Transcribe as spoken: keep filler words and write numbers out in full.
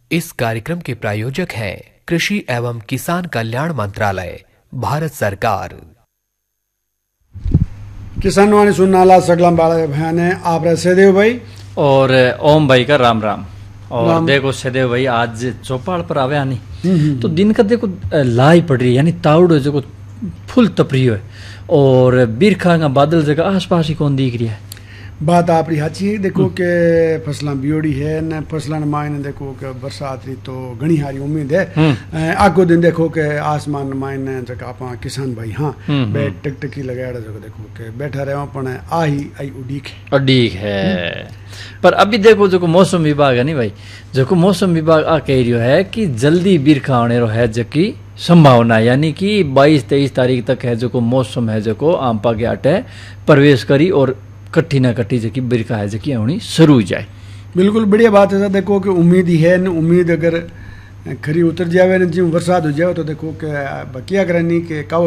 इस कार्यक्रम के प्रायोजक हैं कृषि एवं किसान कल्याण मंत्रालय, भारत सरकार। किसान वाणी सुनने वाला सगला बाला बहन है आप सदेव भाई और ओम भाई का राम राम। और राम। देखो सदेव भाई आज चौपाल पर आवे नहीं तो दिन का देखो लाई पड़ रही है, यानी तावड़ जो फुल तपरी है और बिरखा का बादल जगह आस पास ही कौन दिख रही है। बात आप हाची है। देखो के फसला बियोड़ी है न फसलन मायने देखो के बरसात री तो घनी हारी उम्मीद है। आगो दिन देखो के आसमान मायने जगह आप किसान भाई हाँ बैठ टकटकी लगाया जगह देखो के बैठा रहे पण आ ही आई उडीक उडीक है। पर अभी देखो जो मौसम विभाग है नहीं भाई, जो मौसम विभाग आ कह रही है कि जल्दी बिरखा आने रो है जबकि संभावना, यानी कि बाईस तेईस तारीख तक है जो मौसम है जो आमपा के आटे प्रवेश करी और कट्ठी ना कट्ठी जकी बिरखा है जकी होनी शुरू हो जाए। बिल्कुल बढ़िया बात है। देखो कि उम्मीद ही है न उम्मीद अगर खरी उतर जावे न जी बरसात हो जाए तो देखो कि बकिया करनी के